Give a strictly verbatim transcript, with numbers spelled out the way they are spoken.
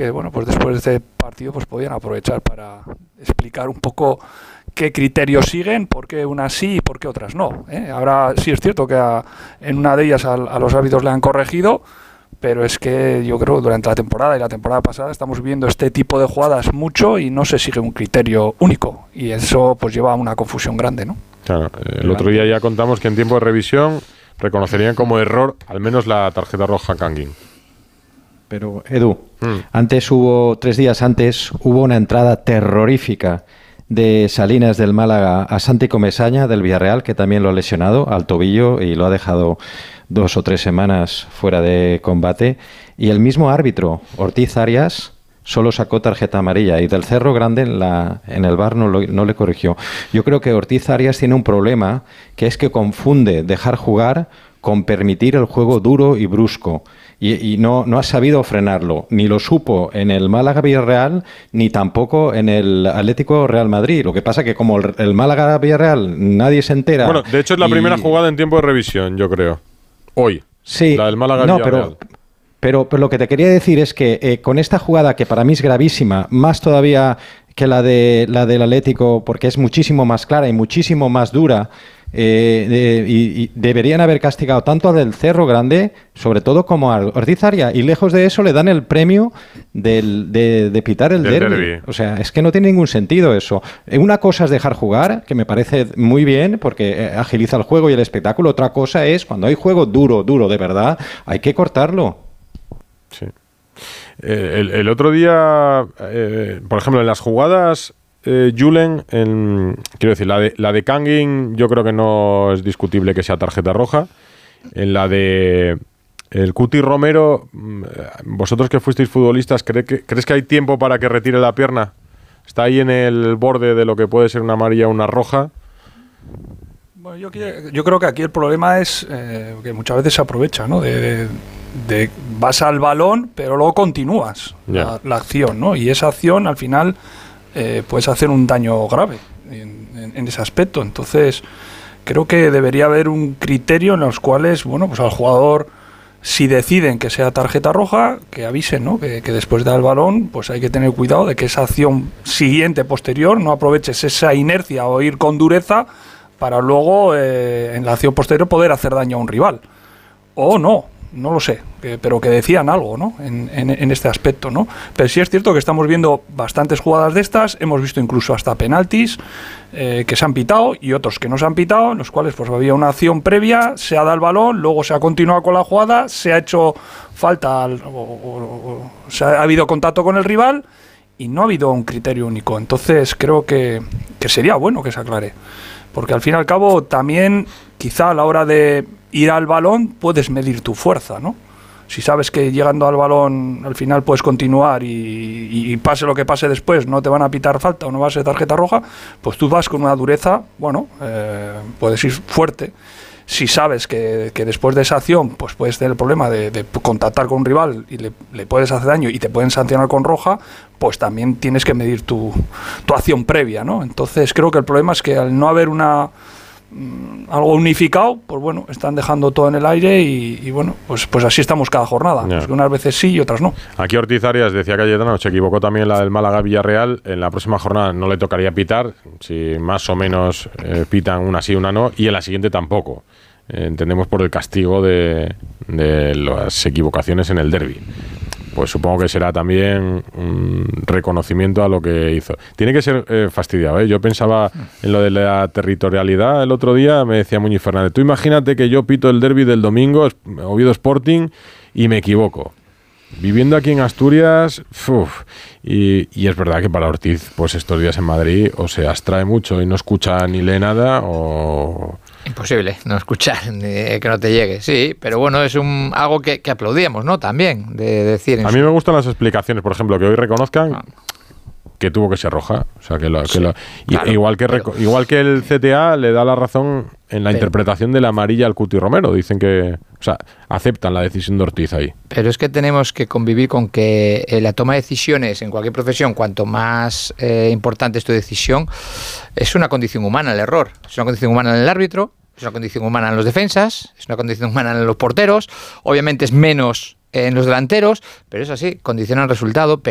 que, bueno, pues después de este partido pues podían aprovechar para explicar un poco qué criterios siguen, por qué unas sí y por qué otras no, ¿eh? Ahora sí es cierto que a, en una de ellas a, a los árbitros le han corregido, pero es que yo creo que durante la temporada y la temporada pasada estamos viendo este tipo de jugadas mucho y no se sigue un criterio único, y eso pues lleva a una confusión grande, ¿no? Claro, el otro día ya contamos que en tiempo de revisión reconocerían como error al menos la tarjeta roja Kangin. Pero, Edu, mm. antes hubo, tres días antes, hubo una entrada terrorífica de Salinas del Málaga a Santi Comesaña del Villarreal, que también lo ha lesionado al tobillo y lo ha dejado dos o tres semanas fuera de combate. Y el mismo árbitro, Ortiz Arias, solo sacó tarjeta amarilla, y del Cerro Grande en, la, en el V A R no, lo, no le corrigió. Yo creo que Ortiz Arias tiene un problema, que es que confunde dejar jugar con permitir el juego duro y brusco. Y, y no, no ha sabido frenarlo. Ni lo supo en el Málaga-Villarreal, ni tampoco en el Atlético-Real Madrid. Lo que pasa que como el, el Málaga-Villarreal nadie se entera... Bueno, de hecho es la y... primera jugada en tiempo de revisión, yo creo. Hoy. Sí. La del Málaga-Villarreal. No, pero... Pero, pero lo que te quería decir es que eh, con esta jugada, que para mí es gravísima, más todavía que la de la del Atlético, porque es muchísimo más clara y muchísimo más dura, eh, de, y, y deberían haber castigado tanto al del Cerro Grande, sobre todo, como al Ortiz Arias, y lejos de eso le dan el premio del, de, de pitar el derbi. derbi. O sea, es que no tiene ningún sentido eso. Una cosa es dejar jugar, que me parece muy bien, porque agiliza el juego y el espectáculo. Otra cosa es, cuando hay juego duro, duro de verdad, hay que cortarlo. Sí. Eh, el, el otro día, eh, por ejemplo, en las jugadas eh, Julen, en, quiero decir, la de, la de Kangin, yo creo que no es discutible que sea tarjeta roja. En la de el Cuti Romero, vosotros que fuisteis futbolistas, ¿cree que, ¿crees que hay tiempo para que retire la pierna? ¿Está ahí en el borde de lo que puede ser una amarilla o una roja? Bueno, yo, yo creo que aquí el problema es eh, que muchas veces se aprovecha, ¿no? De, de, de vas al balón, pero luego continúas yeah. la, la acción, ¿no? Y esa acción, al final, eh, puedes hacer un daño grave en, en, en ese aspecto. Entonces, creo que debería haber un criterio en los cuales, bueno, pues al jugador, si deciden que sea tarjeta roja, que avisen, ¿no? Que, que después de dar el balón, pues hay que tener cuidado de que esa acción siguiente, posterior, no aproveches esa inercia o ir con dureza para luego, eh, en la acción posterior, poder hacer daño a un rival. O no, no lo sé, que, pero que decían algo, ¿no? En, en, en este aspecto, ¿no? Pero sí es cierto que estamos viendo bastantes jugadas de estas, hemos visto incluso hasta penaltis eh, que se han pitado y otros que no se han pitado, en los cuales pues había una acción previa, se ha dado el balón, luego se ha continuado con la jugada, se ha hecho falta, al, o, o, o se ha, ha habido contacto con el rival y no ha habido un criterio único. Entonces creo que, que sería bueno que se aclare. Porque al fin y al cabo también quizá a la hora de ir al balón puedes medir tu fuerza, ¿no? Si sabes que llegando al balón al final puedes continuar y, y pase lo que pase después, no te van a pitar falta o no va a ser tarjeta roja, pues tú vas con una dureza, bueno, eh, puedes ir fuerte. Si sabes que, que después de esa acción pues puedes tener el problema de, de contactar con un rival y le, le puedes hacer daño y te pueden sancionar con roja, pues también tienes que medir tu, tu acción previa, ¿no? Entonces creo que el problema es que al no haber una mmm, algo unificado, pues bueno, están dejando todo en el aire y, y bueno, pues, pues así estamos cada jornada. Yeah. Pues que unas veces sí y otras no. Aquí Ortiz Arias decía Cayetano, se equivocó también la del Málaga-Villarreal. En la próxima jornada no le tocaría pitar, si más o menos eh, pitan una sí, una no, y en la siguiente tampoco. Eh, entendemos por el castigo de, de las equivocaciones en el derbi. Pues supongo que será también un reconocimiento a lo que hizo. Tiene que ser eh, fastidiado, ¿eh? Yo pensaba en lo de la territorialidad el otro día, me decía Muñiz Fernández, tú imagínate que yo pito el derbi del domingo, Oviedo Sporting, y me equivoco. Viviendo aquí en Asturias, uf, y, y es verdad que para Ortiz, pues estos días en Madrid, o se abstrae mucho y no escucha ni lee nada, o... Imposible no escuchar, eh, que no te llegue, sí, pero bueno, es un algo que, que aplaudíamos, ¿no? También, de, de decir... A mí me gustan las explicaciones, por ejemplo, que hoy reconozcan ah. que tuvo que ser roja, o sea, que, lo, sí, que lo, claro, igual que pero, igual que el C T A le da la razón en la pero, interpretación de la amarilla al Cuti Romero, dicen que, o sea, aceptan la decisión de Ortiz ahí. Pero es que tenemos que convivir con que eh, la toma de decisiones en cualquier profesión, cuanto más eh, importante es tu decisión, es una condición humana el error, es una condición humana en el árbitro, es una condición humana en los defensas, es una condición humana en los porteros, obviamente es menos en los delanteros, pero es así, condiciona el resultado.